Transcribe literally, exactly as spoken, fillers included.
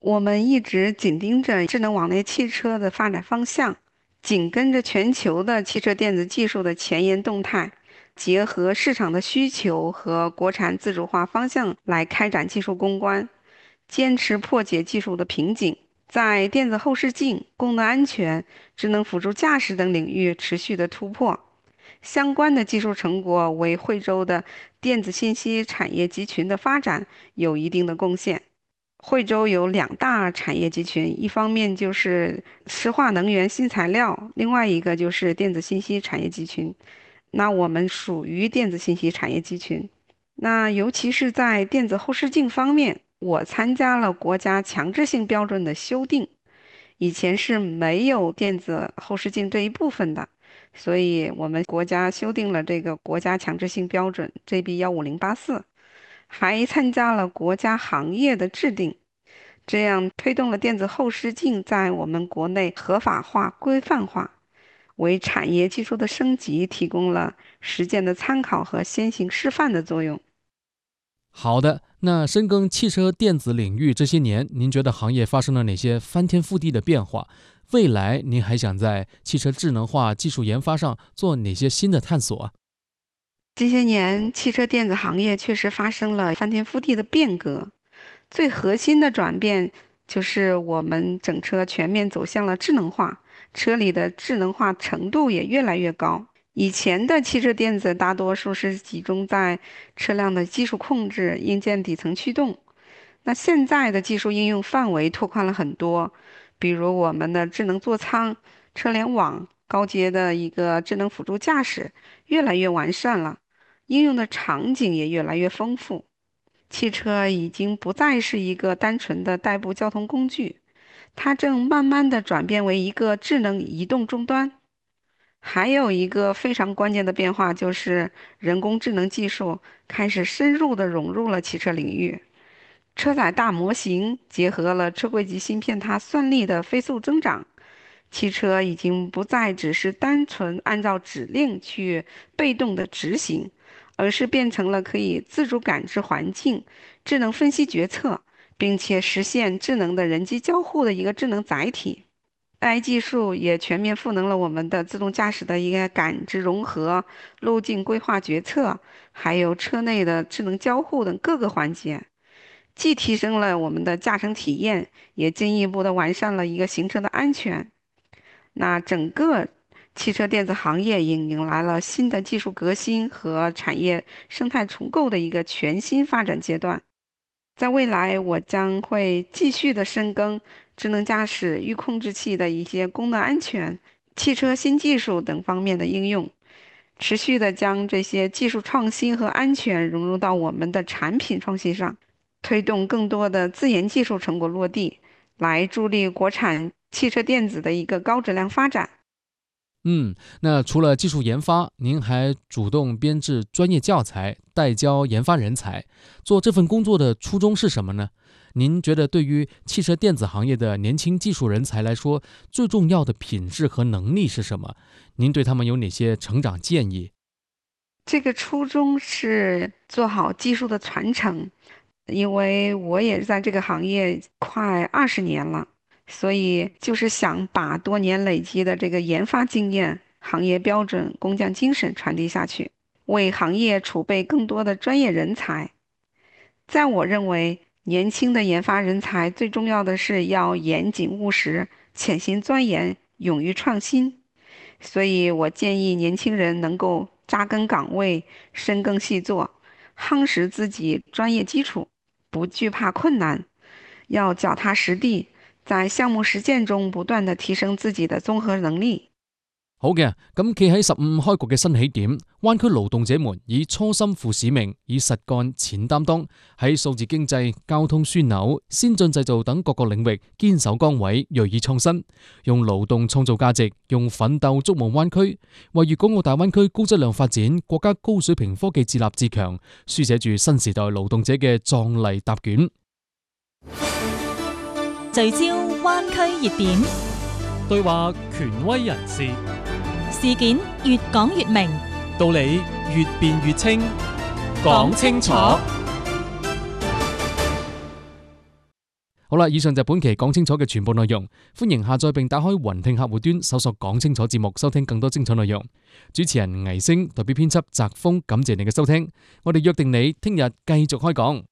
我们一直紧盯着智能网联汽车的发展方向，紧跟着全球的汽车电子技术的前沿动态，结合市场的需求和国产自主化方向来开展技术攻关，坚持破解技术的瓶颈，在电子后视镜、功能安全、智能辅助驾驶等领域持续的突破。相关的技术成果为惠州的电子信息产业集群的发展有一定的贡献。惠州有两大产业集群，一方面就是石化能源新材料，另外一个就是电子信息产业集群。那我们属于电子信息产业集群。那尤其是在电子后视镜方面，我参加了国家强制性标准的修订，以前是没有电子后视镜这一部分的，所以我们国家修订了这个国家强制性标准 J B 幺五零八四，还参加了国家行业的制定，这样推动了电子后视镜在我们国内合法化、规范化，为产业技术的升级提供了实践的参考和先行示范的作用。 好的，那深耕汽车电子领域这些年，您觉得行业发生了哪些翻天覆地的变化？未来您还想在汽车智能化技术研发上做哪些新的探索啊？ 这些年，汽车电子行业确实发生了翻天覆地的变革。最核心的转变就是我们整车全面走向了智能化，车里的智能化程度也越来越高。以前的汽车电子大多数是集中在车辆的技术控制、硬件底层驱动，那现在的技术应用范围拓宽了很多，比如我们的智能座舱、车联网、高阶的一个智能辅助驾驶越来越完善了，应用的场景也越来越丰富。汽车已经不再是一个单纯的代步交通工具，它正慢慢的转变为一个智能移动终端。还有一个非常关键的变化就是人工智能技术开始深入的融入了汽车领域。车载大模型结合了车柜级芯片，它算力的飞速增长，汽车已经不再只是单纯按照指令去被动的执行，而是变成了可以自主感知环境、智能分析决策，并且实现智能的人机交互的一个智能载体。A I 技术也全面赋能了我们的自动驾驶的一个感知融合、路径规划决策，还有车内的智能交互等各个环节。既提升了我们的驾乘体验，也进一步的完善了一个行车的安全。那整个汽车电子行业迎迎来了新的技术革新和产业生态重构的一个全新发展阶段。在未来，我将会继续的深耕智能驾驶、预控制器的一些功能安全、汽车新技术等方面的应用，持续的将这些技术创新和安全融入到我们的产品创新上。推动更多的自研技术成果落地，来助力国产汽车电子的一个高质量发展。 嗯，那除了技术研发，您还主动编制专业教材，带教研发人才。做这份工作的初衷是什么呢？您觉得对于汽车电子行业的年轻技术人才来说，最重要的品质和能力是什么？您对他们有哪些成长建议？ 这个初衷是做好技术的传承，因为我也在这个行业快二十年了，所以就是想把多年累积的这个研发经验、行业标准、工匠精神传递下去，为行业储备更多的专业人才。在我认为，年轻的研发人才最重要的是要严谨务实、潜心钻研、勇于创新。所以我建议年轻人能够扎根岗位、深耕细作，夯实自己专业基础，不惧怕困难，要脚踏实地，在项目实践中不断地提升自己的综合能力。 好嘅，咁企喺十五開局嘅新起點，灣區勞動者們以初心負使命，以實幹錢擔當，喺數字經濟、交通樞紐、先進製造等各個領域堅守崗位，鋭意創新，用勞動創造價值，用奮鬥築夢灣區，為粵港澳大灣區高質量發展、國家高水平科技自立自強，書寫住新時代勞動者嘅壯麗答卷。 聚焦灣區熱點， 對話權威人士， 事件越講越明， 道理越辯越清，講清楚。 好啦，以上就係本期講清楚嘅全部內容。歡迎下載並打開雲聽客戶端，搜索講清楚節目，收聽更多精彩內容。主持人倪星代表編輯澤峰，感謝你嘅收聽。我哋約定你聽日繼續開講。